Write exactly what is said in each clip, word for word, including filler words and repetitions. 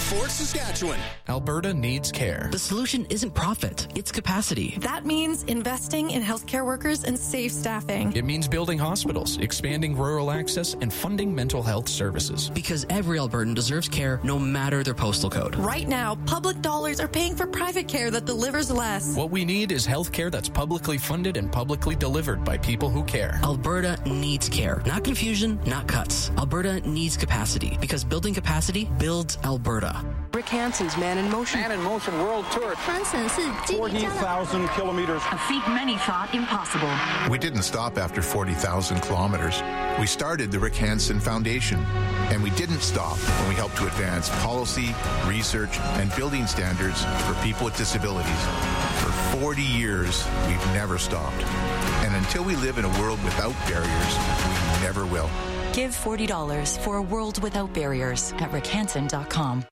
Fort Saskatchewan. Alberta needs care. The solution isn't profit, it's capacity. That means investing in healthcare workers and safe staffing. It means building hospitals, expanding rural access, and funding mental health services. Because every Albertan deserves care no matter their postal code. Right now, public dollars are paying for private care that delivers less. What we need is health care that's publicly funded and publicly delivered by people who care. Alberta needs care. Not confusion, not cuts. Alberta needs capacity, because building capacity builds Alberta. Rick Hansen's Man in Motion. Man in Motion World Tour. forty thousand kilometers. A feat many thought impossible. We didn't stop after forty thousand kilometers. We started the Rick Hansen Foundation. And we didn't stop when we helped to advance policy, research, and building standards for people with disabilities. For forty years, we've never stopped. And until we live in a world without barriers, we never will. Give forty dollars for a world without barriers at rick hansen dot com.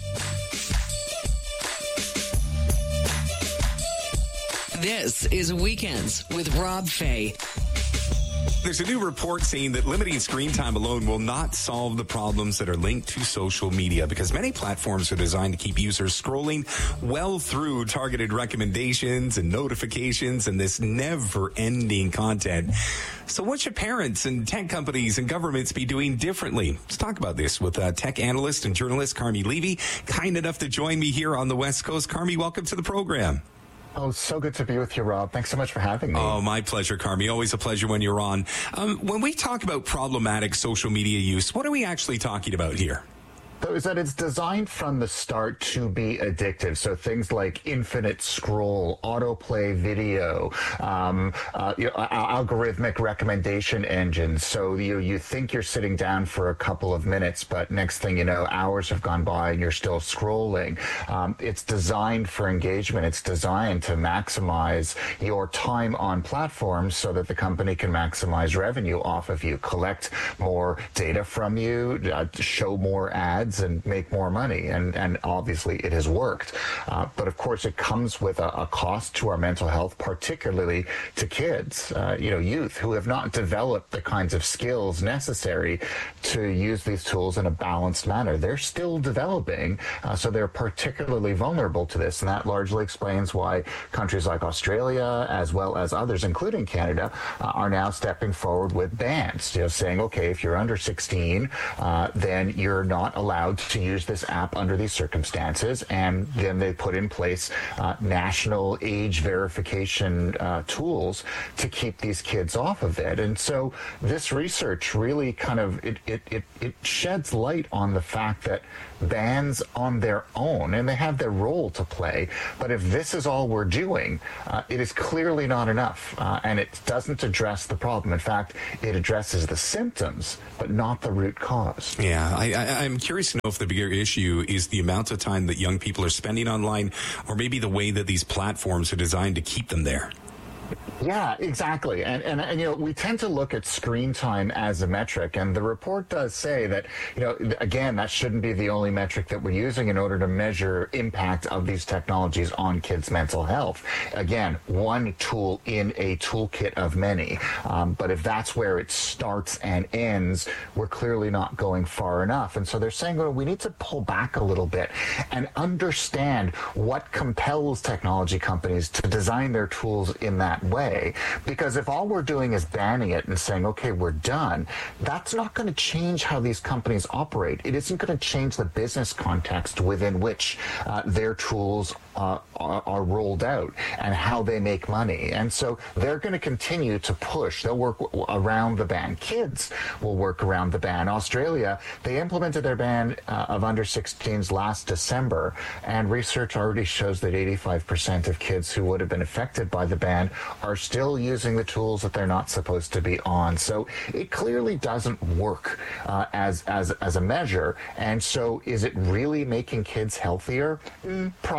This is Weekends with Rob Fay. There's a new report saying that limiting screen time alone will not solve the problems that are linked to social media, because many platforms are designed to keep users scrolling well through targeted recommendations and notifications and this never-ending content. So what should parents and tech companies and governments be doing differently? Let's talk about this with uh, tech analyst and journalist Carmi Levy, kind enough to join me here on the West Coast. Carmi, welcome to the program. Oh, so good to be with you, Rob. Thanks so much for having me. Oh, my pleasure, Carmi. Always a pleasure when you're on. Um, when we talk about problematic social media use, what are we actually talking about here? So is that it's designed from the start to be addictive. So things like infinite scroll, autoplay video, um, uh, you know, algorithmic recommendation engines. So you you think you're sitting down for a couple of minutes, but next thing you know, hours have gone by and you're still scrolling. Um, it's designed for engagement. It's designed to maximize your time on platforms so that the company can maximize revenue off of you, collect more data from you, uh, show more ads, and make more money. And, and obviously it has worked. Uh, but of course it comes with a, a cost to our mental health, particularly to kids, uh, you know, youth who have not developed the kinds of skills necessary to use these tools in a balanced manner. They're still developing, uh, so they're particularly vulnerable to this. And that largely explains why countries like Australia, as well as others, including Canada, uh, are now stepping forward with bans, you know, saying, okay, if you're under sixteen, uh, then you're not allowed to use this app under these circumstances. And then they put in place uh, national age verification uh, tools to keep these kids off of it. And so this research really kind of, it, it, it, it sheds light on the fact that bans on their own, and they have their role to play, but if this is all we're doing, uh, it is clearly not enough, uh, and it doesn't address the problem. In fact, it addresses the symptoms, but not the root cause. Yeah, I, I, I'm curious to know if the bigger issue is the amount of time that young people are spending online, or maybe the way that these platforms are designed to keep them there. Yeah, exactly. And, and, and, you know, we tend to look at screen time as a metric, and the report does say that, you know, again, that shouldn't be the only metric that we're using in order to measure impact of these technologies on kids' mental health. Again, one tool in a toolkit of many. Um, but if that's where it starts and ends, we're clearly not going far enough. And so they're saying, well, we need to pull back a little bit and understand what compels technology companies to design their tools in that way. Because if all we're doing is banning it and saying, okay, we're done, that's not going to change how these companies operate. It isn't going to change the business context within which uh, their tools uh, are, are rolled out and how they make money. And so they're going to continue to push. They'll work w- around the ban. Kids will work around the ban. Australia, they implemented their ban uh, of under sixteens last December, and research already shows that eighty-five percent of kids who would have been affected by the ban are still using the tools that they're not supposed to be on. So it clearly doesn't work uh, as as as a measure. And so is it really making kids healthier? Mm, probably not.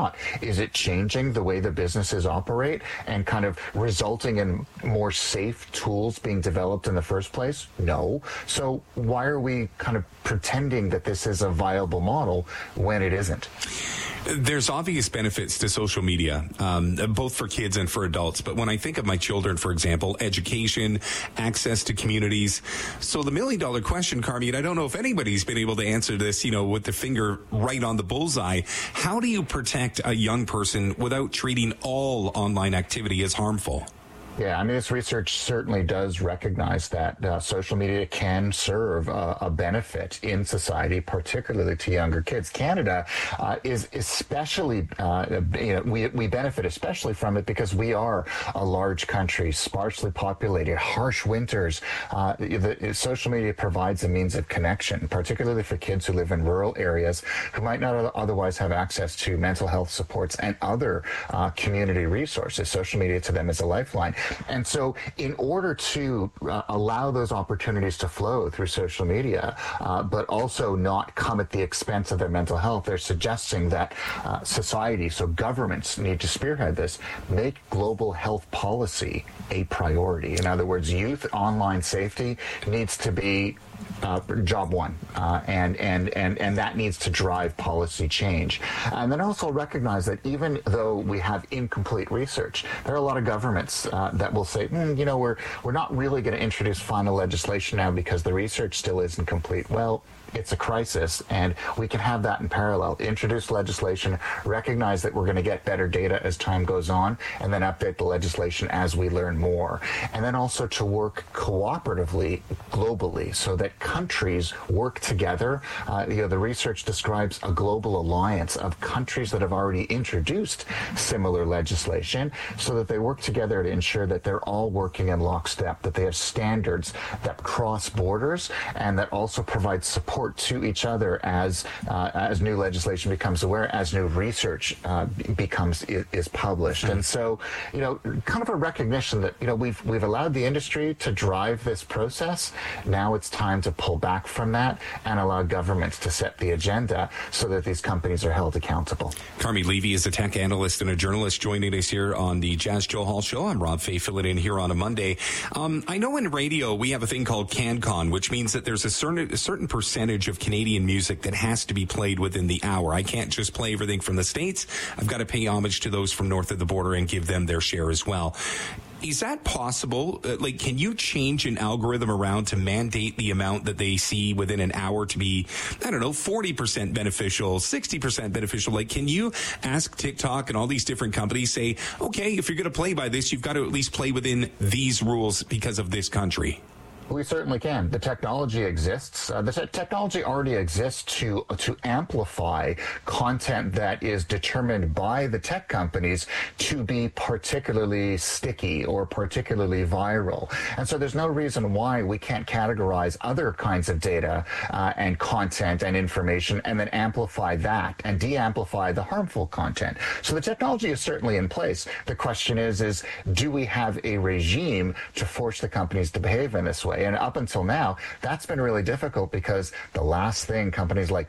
not. Is it changing the way the businesses operate and kind of resulting in more safe tools being developed in the first place? No. So why are we kind of pretending that this is a viable model when it isn't? There's obvious benefits to social media, um, both for kids and for adults. But when I think of my children, for example, education, access to communities. So the million dollar question, Carmine, I don't know if anybody's been able to answer this, you know, with the finger right on the bullseye. How do you protect a young person without treating all online activity as harmful? Yeah, I mean, this research certainly does recognize that uh, social media can serve uh, a benefit in society, particularly to younger kids. Canada uh, is especially, uh, you know, we, we benefit especially from it because we are a large country, sparsely populated, harsh winters. Uh, the, social media provides a means of connection, particularly for kids who live in rural areas who might not otherwise have access to mental health supports and other uh, community resources. Social media to them is a lifeline. And so in order to uh, allow those opportunities to flow through social media, uh, but also not come at the expense of their mental health, they're suggesting that uh, society, so governments need to spearhead this, make global health policy a priority. In other words, youth online safety needs to be Uh, job one, uh, and, and, and, and that needs to drive policy change. And then also recognize that even though we have incomplete research, there are a lot of governments uh, that will say, mm, you know, we're, we're not really going to introduce final legislation now because the research still isn't complete. Well, it's a crisis, and we can have that in parallel. Introduce legislation, recognize that we're going to get better data as time goes on, and then update the legislation as we learn more. And then also to work cooperatively globally so that countries work together. Uh, you know, the research describes a global alliance of countries that have already introduced similar legislation so that they work together to ensure that they're all working in lockstep, that they have standards that cross borders and that also provide support to each other as uh, as new legislation becomes aware, as new research uh, becomes is, is published. Mm-hmm. And so, you know, kind of a recognition that, you know, we've we've allowed the industry to drive this process. Now it's time to pull back from that and allow governments to set the agenda so that these companies are held accountable. Carmi Levy is a tech analyst and a journalist joining us here on the Jazz Joe Hall Show. I'm Rob Fay, filling in here on a Monday. Um, I know in radio we have a thing called CanCon, which means that there's a certain, a certain percentage of Canadian music that has to be played within the hour. I can't just play everything from the States. I've got to pay homage to those from north of the border and give them their share as well. Is that possible? Uh, like, can you change an algorithm around to mandate the amount that they see within an hour to be, I don't know, forty percent beneficial, sixty percent beneficial? Like, can you ask TikTok and all these different companies, say, okay, if you're going to play by this, you've got to at least play within these rules because of this country? We certainly can. The technology exists. Uh, the te- technology already exists to to amplify content that is determined by the tech companies to be particularly sticky or particularly viral. And so there's no reason why we can't categorize other kinds of data uh, and content and information and then amplify that and de-amplify the harmful content. So the technology is certainly in place. The question is, is do we have a regime to force the companies to behave in this way? And up until now, that's been really difficult because the last thing companies like